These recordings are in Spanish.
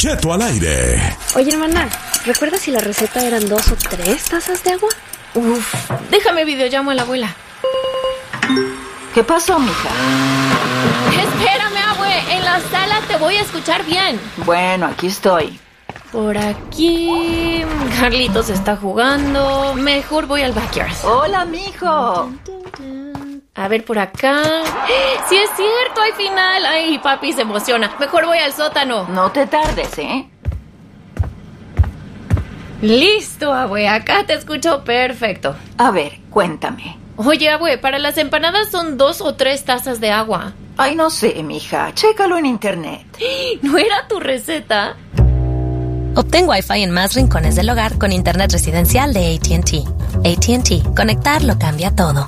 Cheto al aire. Oye, hermana, ¿recuerdas si la receta eran 2 o 3 tazas de agua? Uf, déjame videollamo a la abuela. ¿Qué pasó, mija? Espérame, abue, en la sala te voy a escuchar bien. Bueno, aquí estoy. Por aquí... Carlitos está jugando. Mejor voy al backyard. Hola, mijo. A ver, por acá... ¡Sí es cierto! ¡Hay final! ¡Ay, papi se emociona! Mejor voy al sótano. No te tardes, ¿eh? Listo, abue. Acá te escucho perfecto. A ver, cuéntame. Oye, abue, para las empanadas son 2 o 3 tazas de agua. Ay, no sé, mija. Chécalo en internet. ¿No era tu receta? Obtén Wi-Fi en más rincones del hogar con internet residencial de AT&T. AT&T. Conectar lo cambia todo.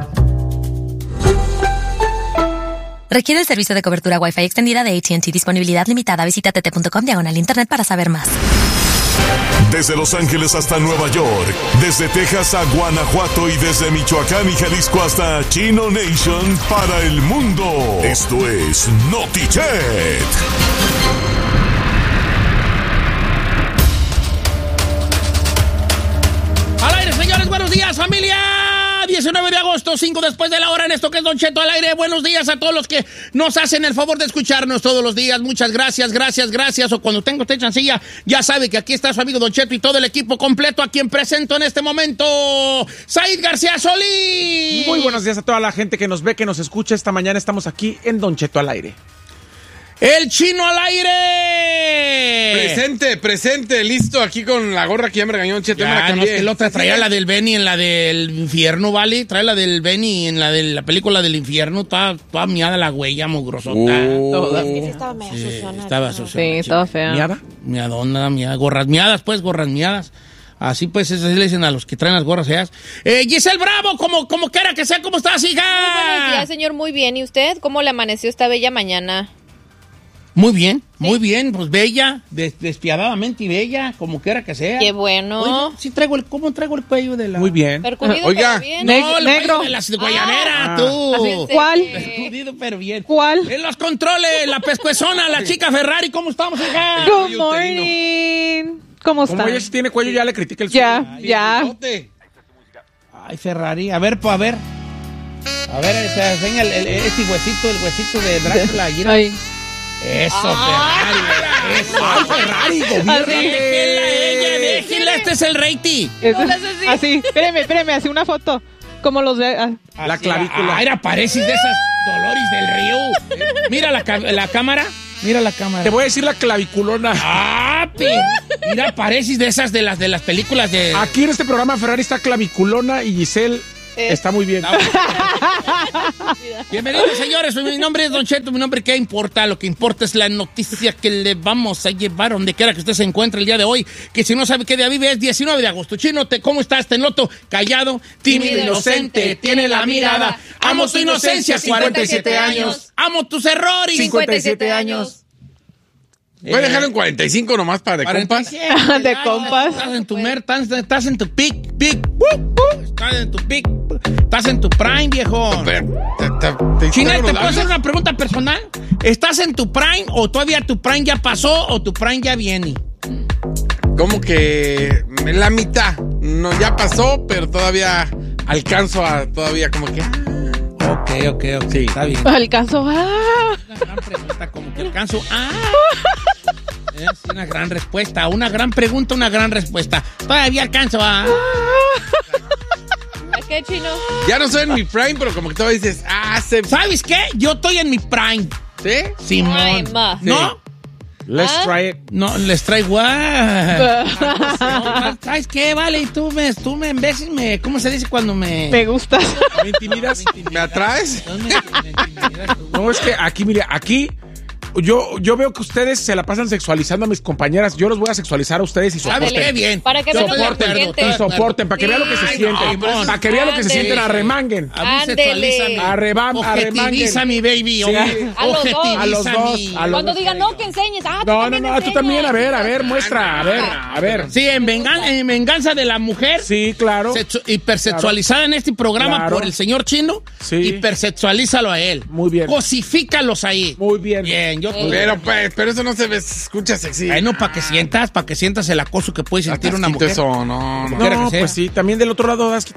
Requiere el servicio de cobertura Wi-Fi extendida de AT&T. Disponibilidad limitada. Visita tt.com/internet para saber más. Desde Los Ángeles hasta Nueva York, desde Texas a Guanajuato y desde Michoacán y Jalisco hasta Chino Nation para el mundo. Esto es Notichet. Al aire, señores, buenos días, familia. 19 de agosto, 5 después de la hora, en esto que es Don Cheto al aire. Buenos días a todos los que nos hacen el favor de escucharnos todos los días. Muchas gracias, gracias, gracias. O cuando tengo usted chancilla, ya sabe que aquí está su amigo Don Cheto y todo el equipo completo, a quien presento en este momento, Said García Solís. Muy buenos días a toda la gente que nos ve, que nos escucha. Esta mañana estamos aquí en Don Cheto al aire. El Chino al aire. Presente, listo, aquí con la gorra que ya me regañó Don Cheto. Ya, me la no, cambié. es que el otro traía la del Benny en la del infierno, ¿vale? Trae la del Benny en la de la película del infierno. Toda miada la huella, mugrosota. Estaba medio suciona. Estaba suciona. Sí, estaba fea. ¿Miada? Miadona, gorras miadas. Así pues, eso le dicen a los que traen las gorras feas. Giselle Bravo, como quiera que sea, ¿cómo estás, hija? Muy buenos días, señor, muy bien. ¿Y usted? ¿Cómo le amaneció esta bella mañana? Muy bien, pues bella, despiadadamente y bella, como quiera que sea. Qué bueno. Oye, sí ¿cómo traigo el cuello de la...? Muy bien. Percudido, Oiga. pero bien. No, el negro. cuello de la guayabera, tú. ¿Cuál? Percudido, pero bien. ¿Cuál? En los controles, la pescuezona, la chica Ferrari, ¿cómo estamos, hija? Good morning. ¿Cómo está? Como ella sí tiene cuello, ya le critica el Ya. Ay, Ferrari, a ver. A ver, se enseña este huesito, el huesito de Drácula. Ay. Eso, Ferrari. Eso. ¡Ay, Ferrari! Déjenla, este es el rating. Así. Espéreme, así una foto. Como los de... La clavícula. Era pareces de esas Dolores del Río. Mira la cámara. Mira la cámara. Te voy a decir la claviculona. Mira, pareces de esas de las películas de... Aquí en este programa Ferrari está claviculona y Giselle está muy bien. Bienvenidos, señores. Mi nombre es Don Cheto. Mi nombre, ¿qué importa? Lo que importa es la noticia que le vamos a llevar donde quiera que usted se encuentre el día de hoy. Que si no sabe qué día vive, es 19 de agosto. Chino, ¿cómo estás? Te noto callado, tímido, inocente. Tiene la mirada. Amo tu inocencia, 47 años. Amo tus errores, 57 años. Voy a dejarlo en 45 nomás para de compas. De compas. Estás en tu estás en tu pic. Estás en tu pic. Estás en tu prime, viejo. China, ¿te puedo hacer una pregunta personal? ¿Estás en tu prime o todavía tu prime ya pasó o tu prime ya viene? Como que la mitad. No, ya pasó, pero todavía alcanzo a todavía como que... Ok. Sí. Está bien. Alcanzó. Una gran pregunta, como que alcanzo. Es una gran respuesta. Una gran pregunta, una gran respuesta. Todavía alcanzo. ¿A qué, Chino? Ya no soy en mi prime, pero como que todavía dices... ¿Sabes qué? Yo estoy en mi prime. ¿Sí? Simón. Ay, ma. ¿No? Let's try it. No, les traigo. ¿Sabes qué? Vale, y tú me en veces ¿cómo se dice cuando me gustas? ¿Me intimidas? ¿Me atraes? Me intimidas tú. No, es que aquí, mire, yo veo que ustedes se la pasan sexualizando a mis compañeras. Yo los voy a sexualizar a ustedes y ¿Sabes soporten. qué? Bien. Para que vean lo que se siente. Y soporten, para que vean lo que se Ay, sienten. no, Para que vean lo que se ándele. sienten, arremanguen. A mí Ándele. sexualízame. Objetiviza mi baby. Sí. A los dos. A los dos. Cuando digan, no, que enseñes. No, tú también, a ver, muestra, a ver. Sí, en venganza de la mujer. Sí, claro. Hipersexualizada en este programa Claro. por el señor Chino. Sí. Hipersexualízalo a él. Muy bien. Cosifícalos ahí. Muy bien. Bien, Yo Pero eso no se escucha sexy. Ay, no, para que sientas el acoso que puede sentir una mujer. Eso, no. No, pues sí, también del otro lado das.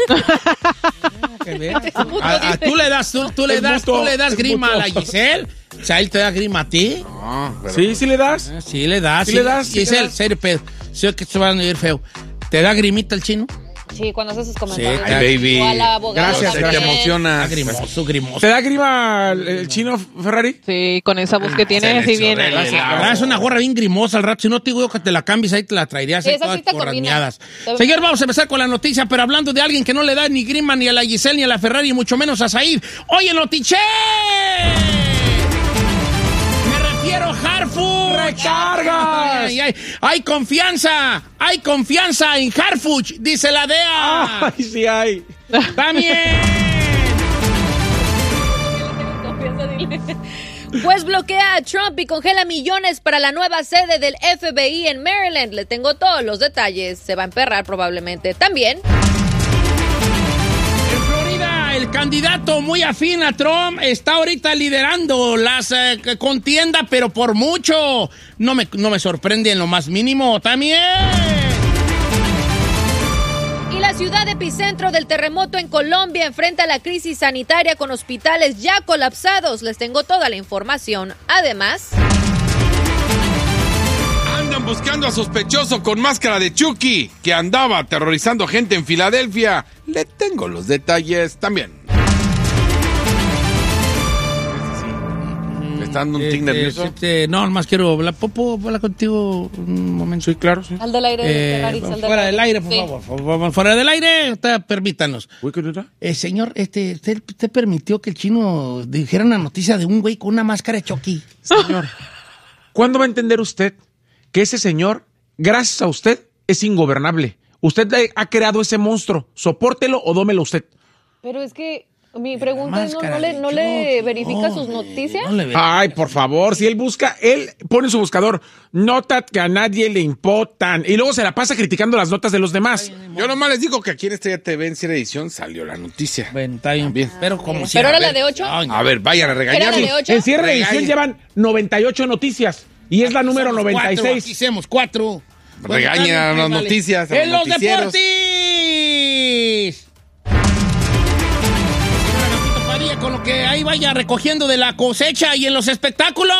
Tú le das grima a la Giselle. O sea, él te da grima a ti. No, pero... Sí le das. Sí le das. Sí le das. Giselle, serio pedo. Sé que te van a ir feo. ¿Te da grimita el chino? Sí, cuando haces sus comentarios. Sí, ay, baby. O a la abogada Gracias, también. te emociona. Grimoso. ¿Te da grima el chino, Ferrari? Sí, con esa voz que tiene, así viene. Es una gorra bien grimosa al rato. Si no te digo que te la cambies, ahí te la traerías. Sí, ahí esa todas sí te corrañadas. combina. Señor, vamos a empezar con la noticia, pero hablando de alguien que no le da ni grima ni a la Giselle, ni a la Ferrari, y mucho menos a Said. ¡Oye, Notiche! Me refiero a Harfuch. ¡Recargas! Hay confianza en Harfuch, dice la DEA. Ay, sí hay. ¡También! Pues bloquea a Trump y congela millones para la nueva sede del FBI en Maryland. Le tengo todos los detalles. Se va a emperrar probablemente. También. En Florida, el candidato muy afín a Trump está ahorita liderando las contiendas, pero por mucho. No me sorprende en lo más mínimo. También. Y la ciudad epicentro del terremoto en Colombia enfrenta la crisis sanitaria con hospitales ya colapsados. Les tengo toda la información. Además... Andan buscando a sospechoso con máscara de Chucky que andaba aterrorizando gente en Filadelfia. Le tengo los detalles también. ¿Le está dando un tic nervioso? No, nomás quiero hablar. Popo, hablar contigo un momento. Sí, claro, sí. Al del aire, Ferrari, al Fuera del aire, por Sí. favor. Fuera del aire, permítanos. Uy, ¿qué nota? Señor, ¿usted permitió que el chino dijera una noticia de un güey con una máscara de Chucky? Señor, ¿cuándo va a entender usted que ese señor, gracias a usted, es ingobernable? Usted ha creado ese monstruo. Sopórtelo o dómelo usted. Pero es que mi pregunta es, Máscara de ¿no le Chucky, verifica no, sus noticias? no le ve. Ay, por favor, si él busca, él pone en su buscador notas que a nadie le importan y luego se la pasa criticando las notas de los demás. Yo nomás les digo que aquí en Estrella TV en Cierre Edición salió la noticia. Bueno, está bien. Bien. Pero como si... ¿Pero era a ver. la de 8? Ay, no. A ver, vayan a ¿Era la regañarlos. de 8? En cierre de edición Regañe. llevan 98 noticias y es la número Somos 96. Cuatro, aquí somos 4. Regañen a las noticias, a ¡En los los noticieros. deportes! Señora Gapito Padilla, con lo que ahí vaya recogiendo de la cosecha y en los espectáculos.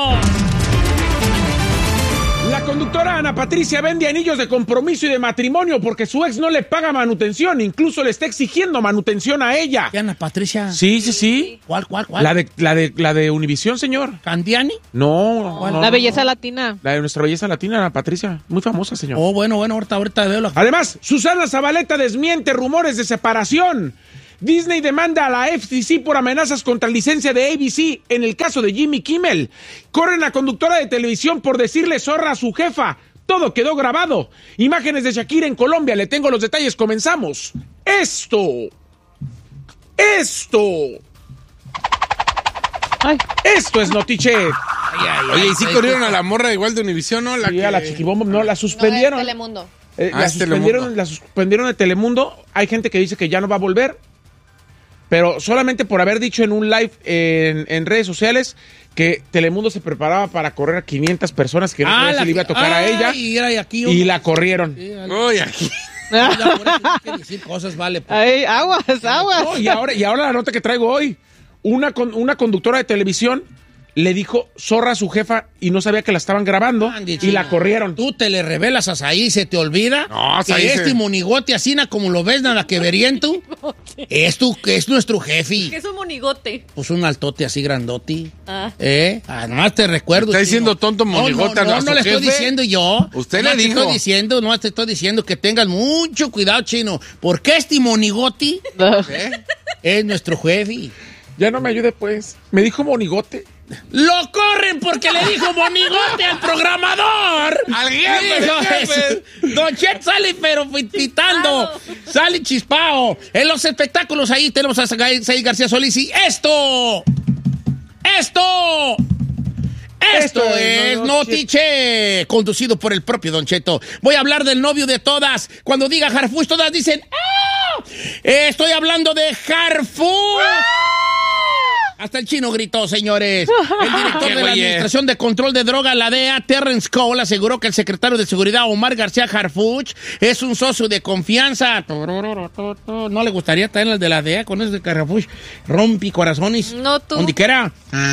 La conductora Ana Patricia vende anillos de compromiso y de matrimonio porque su ex no le paga manutención, incluso le está exigiendo manutención a ella. ¿Qué, Ana Patricia? Sí. ¿Cuál? La de Univisión, señor. ¿Candiani? No. La belleza latina. La de nuestra belleza latina, Ana Patricia. Muy famosa, señor. Oh, bueno, ahorita veo la... Además, Susana Zabaleta desmiente rumores de separación. Disney demanda a la FCC por amenazas contra licencia de ABC en el caso de Jimmy Kimmel. Corren a conductora de televisión por decirle zorra a su jefa. Todo quedó grabado. Imágenes de Shakira en Colombia. Le tengo los detalles. Comenzamos. Esto. Ay, Esto es Notiche. Oye, ¿y sí corrieron a la morra igual de Univisión, no? Sí, a la chiquibomba. No, la No, suspendieron. es Telemundo. La es Telemundo. suspendieron de Telemundo. Hay gente que dice que ya no va a volver. Pero solamente por haber dicho en un live en redes sociales que Telemundo se preparaba para correr a 500 personas, que no sabía si le iba a tocar a ella. Y la corrieron. Uy, aquí. Que decir cosas, vale. Pues. ay, aguas. No, y ahora la nota que traigo hoy. Una conductora de televisión le dijo zorra a su jefa y no sabía que la estaban grabando y la corrieron. Tú te le revelas a Saí, ¿se te olvida? No, que Saí este monigote así, como lo ves, nada que veriento. Es nuestro jefe. ¿Qué es un monigote? Pues un altote así grandote. Nomás te recuerdo. ¿Está chino. diciendo tonto monigote a su No le estoy jefe? diciendo yo. Usted No le te dijo. estoy diciendo que tengas mucho cuidado, chino. Porque este monigote es nuestro jefe. Ya no me ayude, pues. Me dijo monigote. ¡Lo corren porque le dijo monigote al programador! ¡Al jefe! Don Chet sale pero pitando, sale chispao. En los espectáculos ahí tenemos a Said García Solís y esto es Notiche, conducido por el propio Don Cheto. Voy a hablar del novio de todas. Cuando diga Harfuch, todas dicen ¡ah! Estoy hablando de Harfuch. Hasta el chino gritó, señores. El director de la Administración de Control de Drogas, la DEA, Terrence Cole, aseguró que el secretario de Seguridad, Omar García Harfuch, es un socio de confianza. ¿No le gustaría traer el de la DEA con ese de Harfuch? Rompi corazones. No tú. ¿Dónde quiera?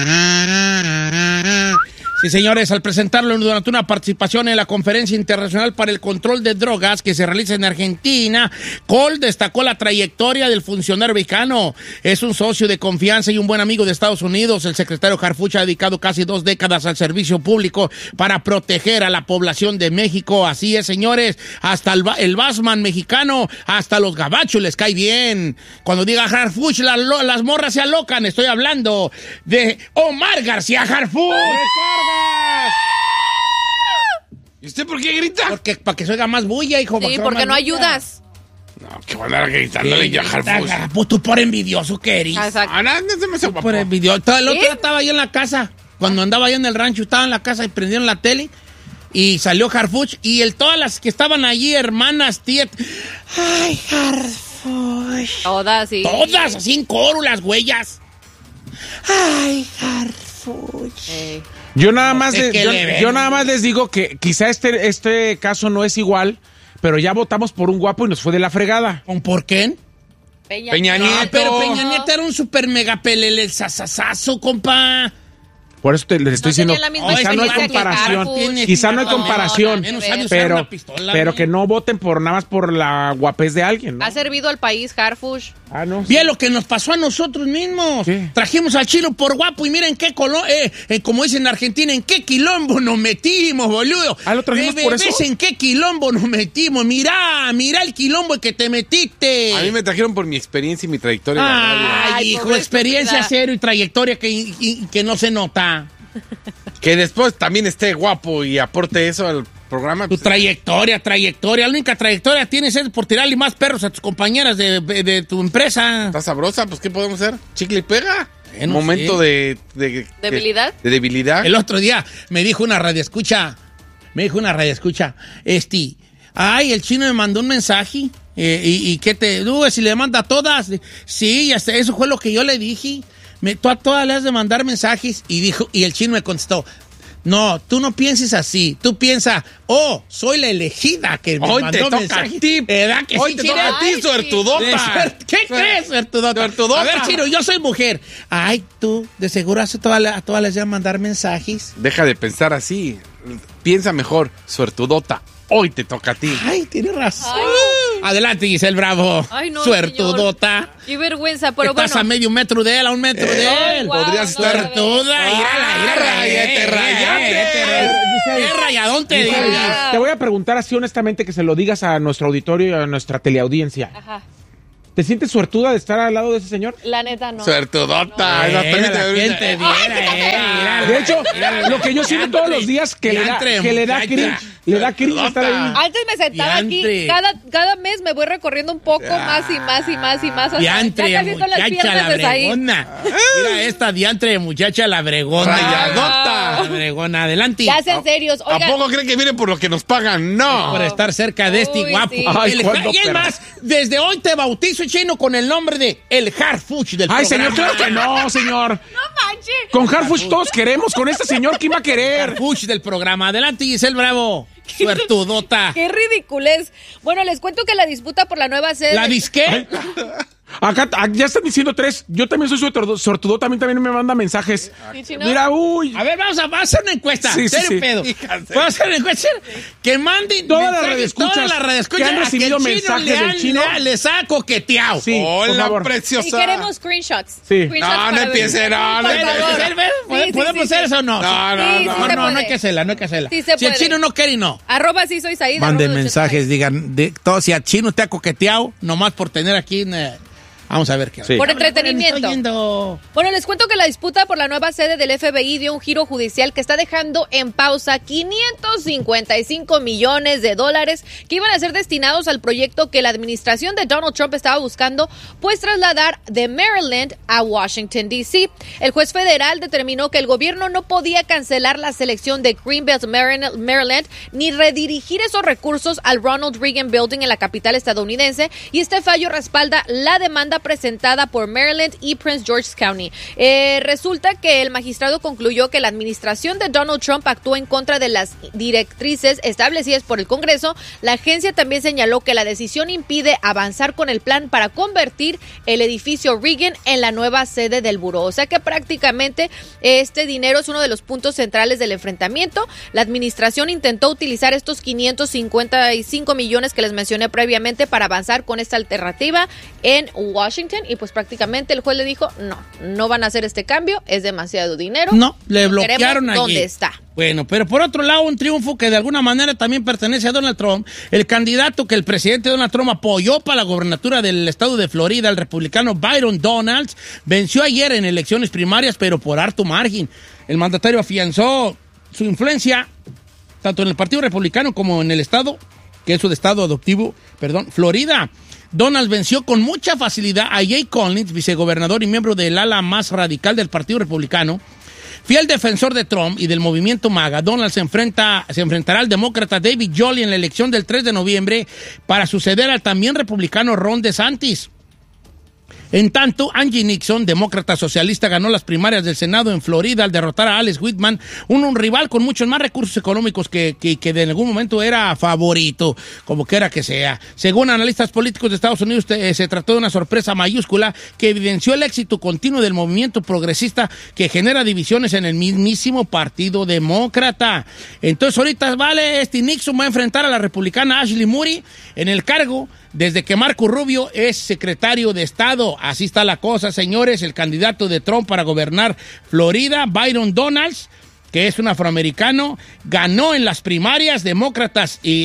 Sí, señores, al presentarlo durante una participación en la Conferencia Internacional para el Control de Drogas que se realiza en Argentina, Cole destacó la trayectoria del funcionario mexicano. Es un socio de confianza y un buen amigo de Estados Unidos. El secretario Harfuch ha dedicado casi 2 décadas al servicio público para proteger a la población de México. Así es, señores, hasta el Batman mexicano, hasta los gabachos les cae bien. Cuando diga Harfuch, las morras se alocan. Estoy hablando de Omar García Harfuch. ¿Y usted por qué grita? Porque para que se oiga más bulla, hijo. Sí, porque no ayudas. No, que van a andar gritándole ya Harfuch. Pues tú por envidioso que eres. Exacto. No se me hace guapo. Por envidioso. El otro día estaba ahí en la casa. Cuando andaba ahí en el rancho, estaba en la casa y prendieron la tele. Y salió Harfuch. Y todas las que estaban allí, hermanas, tías. Ay, Harfuch. Todas, sí. Todas, así en coro, las huellas. Ay, Harfuch. Yo nada más les digo que quizá este caso no es igual, pero ya votamos por un guapo y nos fue de la fregada. ¿Por qué? Peña Nieto. Pero Peña Nieto era un super mega pelele sasasazo, compa. Por eso les estoy diciendo, tenía la misma quizá no hay experiencia que comparación, Harfuch. quizá no hay comparación, pero pero que no voten por nada más por la guapez de alguien, ¿no? Ha servido al país, Harfuch. Ah, no. Bien lo que nos pasó a nosotros mismos. ¿Qué? Trajimos al chino por guapo y miren qué como dicen en Argentina, en qué quilombo nos metimos, boludo. Ah, lo trajimos por eso. ¿Ves en qué quilombo nos metimos? Mirá el quilombo en que te metiste. A mí me trajeron por mi experiencia y mi trayectoria. en la radio. Ay, hijo, pobre experiencia estúpida. cero y trayectoria que no se nota. Que después también esté guapo y aporte eso al programa. Tu trayectoria. La única trayectoria tienes es por tirarle más perros a tus compañeras de tu empresa. Está sabrosa, pues ¿qué podemos hacer? ¿Chicle y pega? No Momento sé. de ¿Debilidad? De debilidad. El otro día me dijo una radioescucha, ay, el chino me mandó un mensaje, y ¿qué te? Si le manda a todas. Sí, eso fue lo que yo le dije. Tú a todas le has de mandar mensajes, y el chino me contestó, no, tú no pienses así, tú piensa, soy la elegida que me Hoy mandó te toca mensajes. a ti. ¿Verdad que Hoy sí, te chino? toca a ti, Ay, sí. suertudota. ¿Qué crees, suertudota? Suertudota. A ver, chino, yo soy mujer. Ay, tú, de seguro a todas les vas a mandar mensajes. Deja de pensar así. Piensa mejor, suertudota. Hoy te toca a ti. Ay, tienes razón. Ay. Adelante, Giselle Bravo. Ay, no, Suertudota. Qué vergüenza, pero Estás bueno. a medio metro de él, a 1 metro de él. Guau, Podrías no, estar no, no. Suertuda. Rayate. Qué rayadonte. Giselle. Te voy a preguntar así honestamente que se lo digas a nuestro auditorio y a nuestra teleaudiencia. Ajá. ¿Te sientes suertuda de estar al lado de ese señor? La neta no. Suertudota. La gente viera, De hecho, lo que yo siento todos los días que le da cringe estar ahí. Antes me sentaba aquí, Diantre. cada mes me voy recorriendo un poco más y más y más y más. hasta Diantre, ya casi son las muchacha la piernas de ahí. bregona. Mira esta diantre, muchacha la bregona. Rayadota. La bregona, adelante. Ya sean serios. ¿A Oigan, poco creen que viene por lo que nos pagan? No. Por estar cerca de este Uy, guapo. sí. Ay, ¿cuándo, Y es perra? más, desde hoy te bautizo, chino, con el nombre de el Harfuch del Ay, programa. señor, claro que no, señor. no manches. Con Harfuch todos queremos, con este señor, ¿quién va a querer? Harfuch del programa. Adelante, Giselle Bravo. Suertudota. Qué ridiculez. Bueno, les cuento que la disputa por la nueva sede. ¿La disqué? Acá ya están diciendo 3. Yo también soy sortudo, también me manda mensajes. ¿Sí, chino? Mira, uy. A ver, vamos a hacer una encuesta. Sí, sí, Serio sí. pedo. Fíjate. Vamos a hacer una encuesta. Que manden Todas las mensajes, radioescuchas todas las radioescuchas que han a recibido el chino mensajes le del han- chino. les ha coqueteado. Sí, por Hola, favor. preciosa. Y queremos screenshots. Sí. Screenshots No, no para empiece, ver. no, no Por empiece. favor. ¿Podemos hacer eso o no? No, no, Sí, no. sí No, se no puede. hay que hacerla, no hay que hacerla. Sí se si el puede. chino no quiere, no. Arroba sí soy Saída. Manden arroba mensajes, digan, si al chino te ha coqueteado, nomás por tener aquí... vamos a ver qué. Sí. Por entretenimiento. Estoy yendo. Bueno, les cuento que la disputa por la nueva sede del FBI dio un giro judicial que está dejando en pausa 555 millones de dólares que iban a ser destinados al proyecto que la administración de Donald Trump estaba buscando, pues trasladar de Maryland a Washington, D.C. El juez federal determinó que el gobierno no podía cancelar la selección de Greenbelt, Maryland, ni redirigir esos recursos al Ronald Reagan Building en la capital estadounidense, y este fallo respalda la demanda presentada por Maryland y Prince George's County. Resulta que el magistrado concluyó que la administración de Donald Trump actuó en contra de las directrices establecidas por el Congreso. La agencia también señaló que la decisión impide avanzar con el plan para convertir el edificio Reagan en la nueva sede del buró. O sea que prácticamente este dinero es uno de los puntos centrales del enfrentamiento. La administración intentó utilizar estos 555 millones que les mencioné previamente para avanzar con esta alternativa en Washington, y pues prácticamente el juez le dijo, no van a hacer este cambio, es demasiado dinero. No, le bloquearon allí. ¿Dónde está? Bueno, pero por otro lado, un triunfo que de alguna manera también pertenece a Donald Trump. El candidato que el presidente Donald Trump apoyó para la gobernatura del estado de Florida, el republicano Byron Donalds, venció ayer en elecciones primarias, pero por harto margen. El mandatario afianzó su influencia tanto en el Partido Republicano como en el estado, que es su estado adoptivo, Florida. Donald venció con mucha facilidad a Jay Collins, vicegobernador y miembro del ala más radical del Partido Republicano. Fiel defensor de Trump y del movimiento MAGA, Donald se enfrentará al demócrata David Jolly en la elección del 3 de noviembre para suceder al también republicano Ron DeSantis. En tanto, Angie Nixon, demócrata socialista, ganó las primarias del Senado en Florida al derrotar a Alex Whitman, un rival con muchos más recursos económicos que de algún momento era favorito, como quiera que sea. Según analistas políticos de Estados Unidos, se trató de una sorpresa mayúscula que evidenció el éxito continuo del movimiento progresista que genera divisiones en el mismísimo Partido Demócrata. Entonces, ahorita, Nixon va a enfrentar a la republicana Ashley Moody en el cargo desde que Marco Rubio es secretario de Estado. Así está la cosa, señores. El candidato de Trump para gobernar Florida, Byron Donalds, que es un afroamericano, ganó en las primarias demócratas y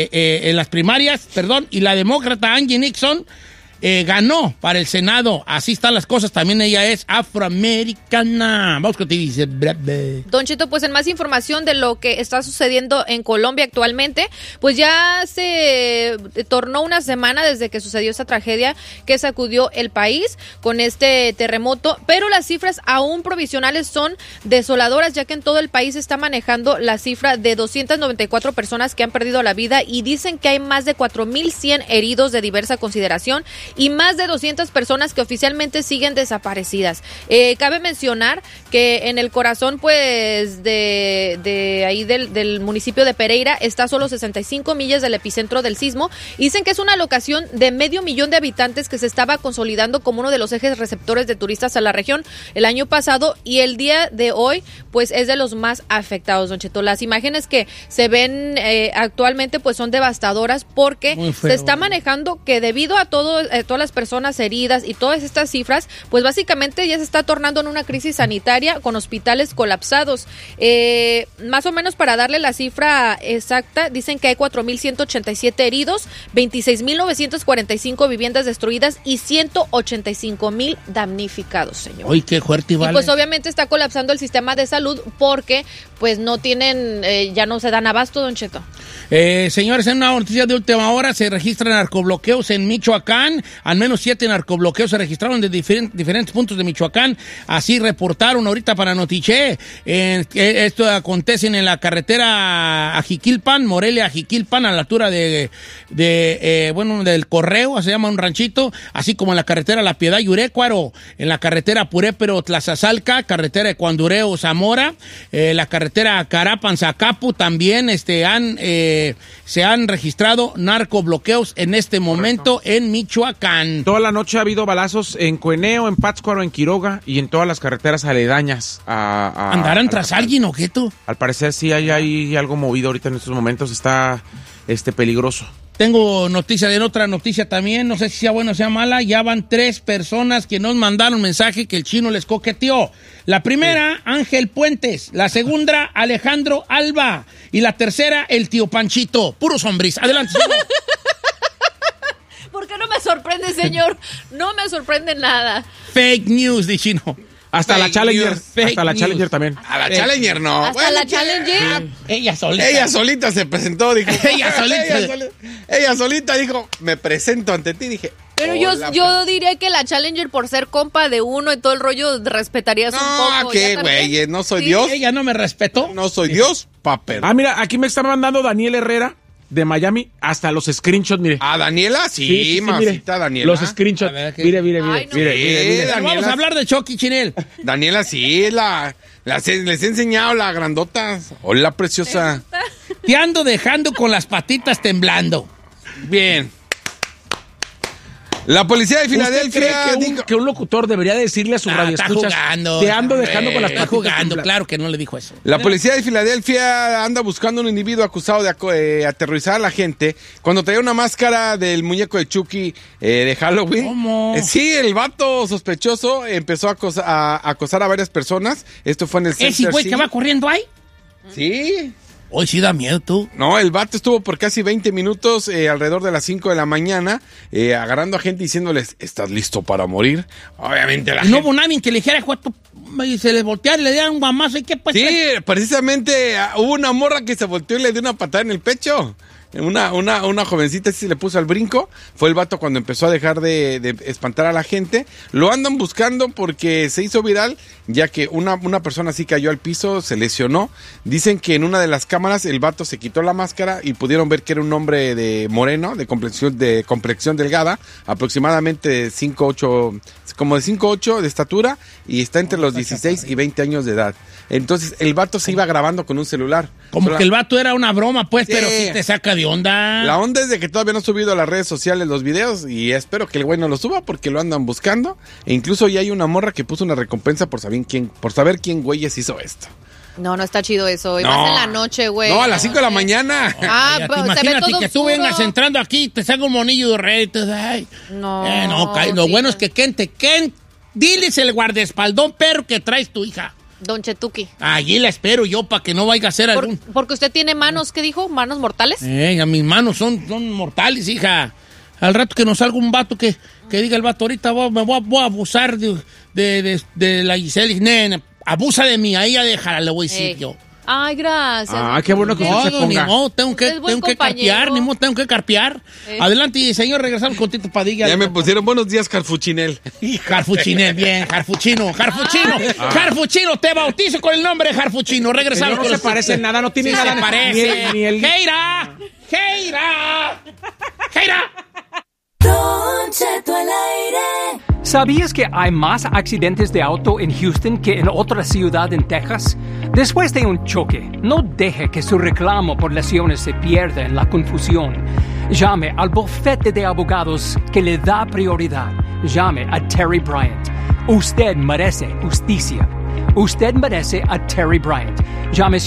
y la demócrata Angie Nixon ganó para el Senado. Así están las cosas. También ella es afroamericana. Vamos con ti, dice. Don Cheto, pues en más información de lo que está sucediendo en Colombia actualmente, pues ya se tornó una semana desde que sucedió esta tragedia que sacudió el país con este terremoto, pero las cifras aún provisionales son desoladoras, ya que en todo el país se está manejando la cifra de 294 personas que han perdido la vida y dicen que hay más de 4,100 heridos de diversa consideración y más de 200 personas que oficialmente siguen desaparecidas. Cabe mencionar que en el corazón, pues, de ahí del municipio de Pereira está solo 65 millas del epicentro del sismo. Dicen que es una locación de 500,000 de habitantes que se estaba consolidando como uno de los ejes receptores de turistas a la región el año pasado, y el día de hoy, pues, es de los más afectados, don Cheto. Las imágenes que se ven actualmente, pues, son devastadoras porque se está manejando que debido a todas las personas heridas y todas estas cifras, pues básicamente ya se está tornando en una crisis sanitaria con hospitales colapsados. Más o menos, para darle la cifra exacta, dicen que hay 4,187 heridos, 26,945 viviendas destruidas y 185,000 damnificados, señor. ¡Uy, qué fuerte, vale! Y pues obviamente está colapsando el sistema de salud porque pues no tienen, ya no se dan abasto, don Cheto. Señores, en una noticia de última hora, se registran narcobloqueos en Michoacán. Al menos 7 narcobloqueos se registraron de diferentes puntos de Michoacán. Así reportaron ahorita para Notiche. Esto acontece en la carretera a Jiquilpan, Morelia a Jiquilpan, a la altura del Correo, se llama un ranchito, así como en la carretera La Piedad y Urécuaro, en la carretera Purépero Tlazazalca, carretera de Cuandureo Zamora, la carretera Carapan-Zacapu también se han registrado narcobloqueos en este momento en Michoacán. Toda la noche ha habido balazos en Cueneo, en Pátzcuaro, en Quiroga y en todas las carreteras aledañas. ¿Andarán tras alguien o qué tú? Al parecer sí hay algo movido ahorita en estos momentos, está peligroso. Tengo otra noticia también, no sé si sea buena o sea mala. Ya van 3 personas que nos mandaron mensaje que el chino les coqueteó. La primera, Ángel Puentes. La segunda, Alejandro Alba. Y la tercera, el tío Panchito. Puros hombres. Adelante, señor. ¿Por qué no me sorprende, señor? No me sorprende nada. Fake news, de chino. Hasta Fake la Challenger. news. Hasta la Challenger también. A la Challenger no. ¿Hasta Bueno, la Challenger? Sí. Ella solita se presentó, dijo. Ella solita dijo, me presento ante ti, dije. Pero yo diría que la Challenger, por ser compa de uno y todo el rollo, respetarías un poco. No, ¿qué, güey? No soy Dios. Ella no me respetó. No soy Dios, papel. Mira, aquí me está mandando Daniel Herrera. de Miami, hasta los screenshots, mire. ¿A Daniela? Sí, mamacita, mire. Daniela. Los screenshots. Mire. Ay, no. Mire. Daniela. Vamos a hablar de Chucky, Chinel. Daniela, sí, les he enseñado la grandota. Hola, preciosa. Te ando dejando con las patitas temblando. Bien. La policía de Filadelfia ¿Usted cree que un locutor debería decirle a su radioescuchas? Está jugando. Te ando dejando con las Está patitas jugando, temblando? claro que no le dijo eso. La policía de Filadelfia anda buscando un individuo acusado de aterrorizar a la gente cuando traía una máscara del muñeco de Chucky de Halloween. ¿Cómo? Sí, el vato sospechoso empezó a acosar a varias personas. Esto fue en el ¿Ese Center güey que City. va corriendo ahí? Sí. Hoy sí da miedo, tú. No, el vato estuvo por casi 20 minutos alrededor de las 5 de la mañana agarrando a gente diciéndoles, ¿estás listo para morir? Obviamente la Y no gente... hubo nadie que le dijera, y se les volteara y le dieran un guamazo. ¿Y qué pues? Sí, precisamente hubo una morra que se volteó y le dio una patada en el pecho. Una jovencita sí se le puso al brinco. Fue el vato cuando empezó a dejar de espantar a la gente. Lo andan buscando porque se hizo viral, ya que una persona sí cayó al piso, se lesionó. Dicen que en una de las cámaras el vato se quitó la máscara y pudieron ver que era un hombre de moreno, de complexión delgada, aproximadamente de 5'8", como de 5'8" de estatura, y está entre los 16 y 20 años de edad. Entonces el vato se iba grabando con un celular. Como que el vato era una broma, pues, Sí. pero sí te saca de onda. La onda es de que todavía no ha subido a las redes sociales los videos y espero que el güey no lo suba porque lo andan buscando. E incluso ya hay una morra que puso una recompensa por saber quién güeyes hizo esto. No está chido eso. Y No. más en la noche, güey. No, a las 5 de la mañana. Ah, Ay, pero se ve imagínate todo que tú oscuro. vengas entrando aquí y te salga un monillo de rey. Ay. No. Lo sí, bueno es que Ken, diles el guardaespaldón perro que traes tu hija. Don Chetuki. Allí la espero yo para que no vaya a ser algún... Porque usted tiene manos, ¿qué dijo? ¿Manos mortales? A mis manos son mortales, hija. Al rato que nos salga un vato que diga el vato, ahorita voy a abusar de la Giselle. Nena, abusa de mí, ahí ya déjala, le voy a decir yo. Ay, gracias. Ah, qué bueno que usted se No, ponga. ni modo, tengo Usted es buen que carpear, compañero. tengo que carpear. Adelante, señor, regresamos con Tito Padilla. Ya me pusieron buenos días, Carfuchinel. Jarfuchinel, bien, Jarfuchino, te bautizo con el nombre de Jarfuchino. Regresamos Señor, no con se los- parece en nada, no tiene Sí nada. se parece. Ni el... ¡Heira! ¿Sabías que hay más accidentes de auto en Houston que en otra ciudad en Texas? Después de un choque, no deje que su reclamo por lesiones se pierda en la confusión. Llame al bufete de abogados que le da prioridad. Llame a Terry Bryant. Usted merece justicia. Usted merece a Terry Bryant. Llame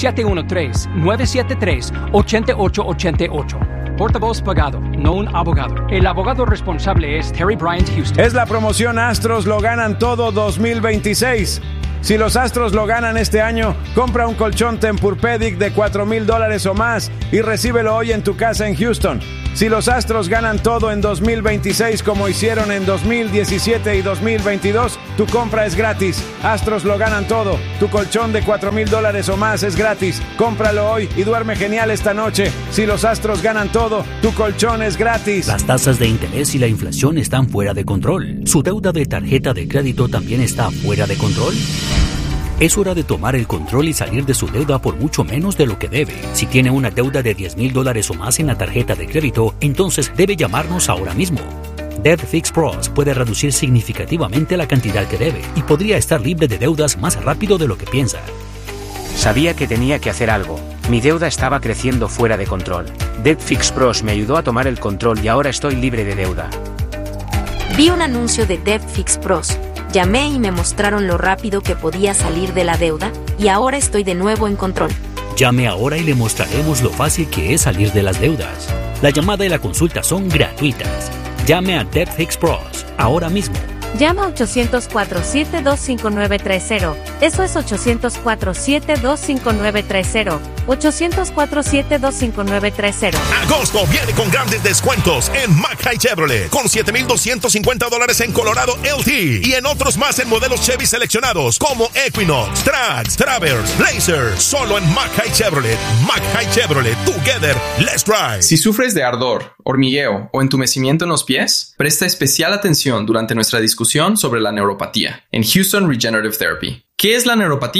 713-973-8888. Portavoz pagado, no un abogado. El abogado responsable es Terry Bryant Houston. Es la promoción Astros lo ganan todo 2026. Si los Astros lo ganan este año, compra un colchón Tempur-Pedic de $4,000 o más y recíbelo hoy en tu casa en Houston. Si los Astros ganan todo en 2026 como hicieron en 2017 y 2022, tu compra es gratis. Astros lo ganan todo. Tu colchón de $4,000 o más es gratis. Cómpralo hoy y duerme genial esta noche. Si los Astros ganan todo, tu colchón es gratis. Las tasas de interés y la inflación están fuera de control. ¿Su deuda de tarjeta de crédito también está fuera de control? Es hora de tomar el control y salir de su deuda por mucho menos de lo que debe. Si tiene una deuda de $10,000 o más en la tarjeta de crédito, entonces debe llamarnos ahora mismo. Debt Fix Pros puede reducir significativamente la cantidad que debe y podría estar libre de deudas más rápido de lo que piensa. Sabía que tenía que hacer algo. Mi deuda estaba creciendo fuera de control. Debt Fix Pros me ayudó a tomar el control y ahora estoy libre de deuda. Vi un anuncio de Debt Fix Pros. Llamé y me mostraron lo rápido que podía salir de la deuda y ahora estoy de nuevo en control. Llame ahora y le mostraremos lo fácil que es salir de las deudas. La llamada y la consulta son gratuitas. Llame a Debt Fix Pros ahora mismo. Llama 800-472-5930. Eso es 800-472-5930. 800-472-5930. Agosto viene con grandes descuentos en McHigh Chevrolet, con $7,250 en Colorado LT y en otros más en modelos Chevy seleccionados como Equinox, Trax, Traverse, Blazer. Solo en McHigh Chevrolet. McHigh Chevrolet, together, let's drive. Si sufres de ardor, hormigueo o entumecimiento en los pies, presta especial atención durante nuestra discusión sobre la neuropatía en Houston Regenerative Therapy. ¿Qué es la neuropatía?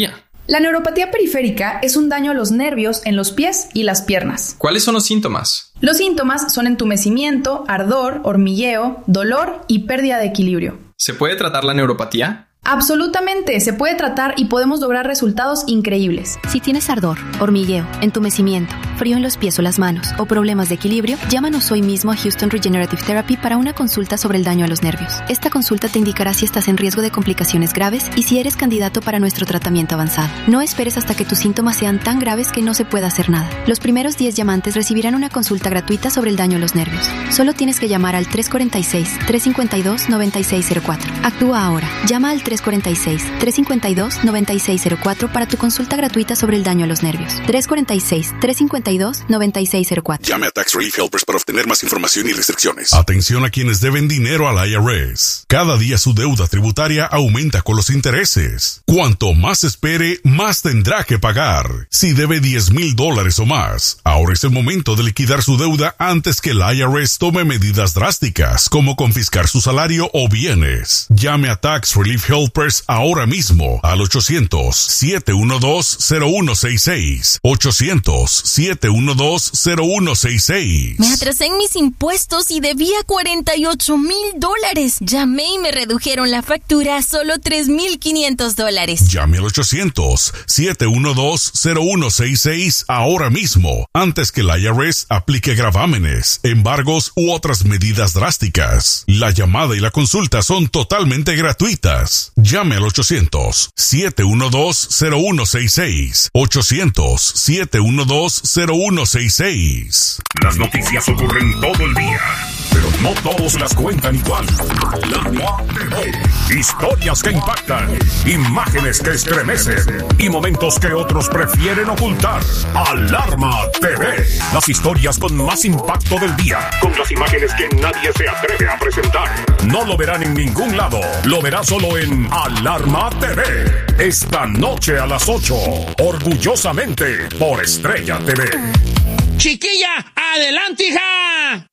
La neuropatía periférica es un daño a los nervios en los pies y las piernas. ¿Cuáles son los síntomas? Los síntomas son entumecimiento, ardor, hormigueo, dolor y pérdida de equilibrio. ¿Se puede tratar la neuropatía? Absolutamente, se puede tratar y podemos lograr resultados increíbles. Si tienes ardor, hormigueo, entumecimiento, frío en los pies o las manos o problemas de equilibrio, llámanos hoy mismo a Houston Regenerative Therapy para una consulta sobre el daño a los nervios. Esta consulta te indicará si estás en riesgo de complicaciones graves y si eres candidato para nuestro tratamiento avanzado. No esperes hasta que tus síntomas sean tan graves que no se pueda hacer nada. Los primeros 10 llamantes recibirán una consulta gratuita sobre el daño a los nervios. Solo tienes que llamar al 346-352-9604. Actúa ahora. Llama al 346-352-9604 para tu consulta gratuita sobre el daño a los nervios. 346-352-9604. Llame a Tax Relief Helpers para obtener más información y restricciones. Atención a quienes deben dinero al IRS. Cada día su deuda tributaria aumenta con los intereses. Cuanto más espere, más tendrá que pagar. Si debe $10,000 o más, ahora es el momento de liquidar su deuda antes que el IRS tome medidas drásticas, como confiscar su salario o bienes. Llame a Tax Relief Helpers ahora mismo al 800-712-0166. 800-712-0166. Me atrasé en mis impuestos y debía $48,000. Llamé y me redujeron la factura a solo $3,500. Llame al 800-712-0166 ahora mismo, antes que el IRS aplique gravámenes, embargos u otras medidas drásticas. La llamada y la consulta son totalmente gratuitas. Llame al 800-712-0166. 800-712-0166. Las noticias ocurren todo el día, pero no todos las cuentan igual. Alarma TV. Historias que impactan, imágenes que estremecen y momentos que otros prefieren ocultar. Alarma TV. Las historias con más impacto del día, con las imágenes que nadie se atreve a presentar. No lo verán en ningún lado, lo verá solo en Alarma TV. Esta noche a las 8, orgullosamente por Estrella TV. Chiquilla, adelante, hija.